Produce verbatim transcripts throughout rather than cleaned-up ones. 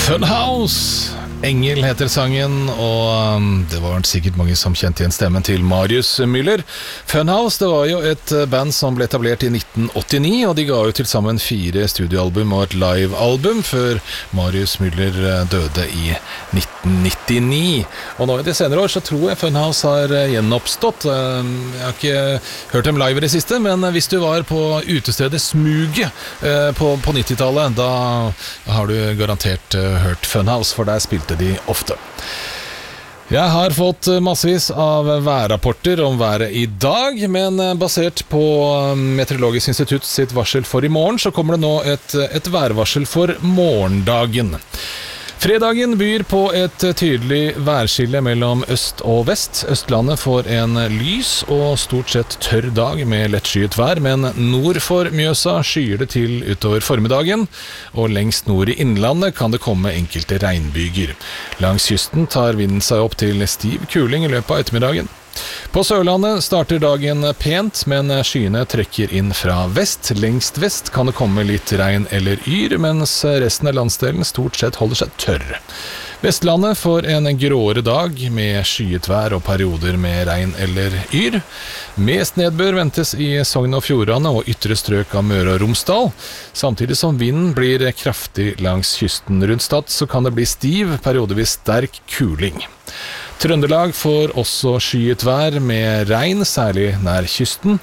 Funhouse, Engel heter sangen, og det var sikkert mange som kjente igjen stemmen til Marius Müller. Funhouse, det var jo et band som ble etablert i nitten åttini, og de ga jo til sammen fire studioalbum og et livealbum før Marius Müller døde i nitten nittini. Og nå i de senere år så tror jeg Funhouse har gjenoppstått. Jeg har ikke hørt dem live i det siste, men hvis du var på utestedet Smuget på, på nittitallet, da har du garantert hørt Funhouse, for der spilte de ofte. Jeg har fått massevis av værrapporter om været i dag, men basert på Meteorologisk institutt sitt varsel for i morgen, så kommer det nå et, et værvarsel for morgendagen. Fredagen byr på et tydelig værskille mellom øst og vest. Østlandet får en lys og stort sett tørr dag med lettskyet vær, men nord for Mjøsa skyer det til utover formiddagen, og lengst nord i innlandet kan det komme enkelte regnbyger. Langs kysten tar vinden seg opp til stiv kuling i løpet av ettermiddagen. På Sørlandet starter dagen pent, men skyene trekker inn fra vest. Lengst vest kan det komme litt regn eller yr, mens resten av landsdelen stort sett holder seg tørr. Vestlandet får en gråere dag med skyet vær og perioder med regn eller yr. Mest nedbør ventes i Sogn og Fjordane og ytre strøk av Møre og Romsdal. Samtidig som vinden blir kraftig langs kysten rundt Stad, så kan det bli stiv, periodevis sterk kuling. Trøndelag får også skyet vær med regn, særlig nær kysten.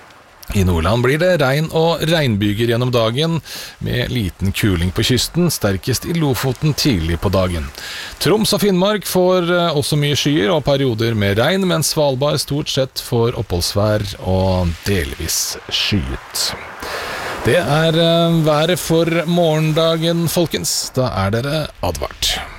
I Nordland blir det regn og regnbyger gjennom dagen, med liten kuling på kysten, sterkest i Lofoten tidlig på dagen. Troms og Finnmark får også mye skyer og perioder med regn, mens Svalbard stort sett får oppholdsvær og delvis skyet. Det er været for morgendagen, folkens. Da er dere advart.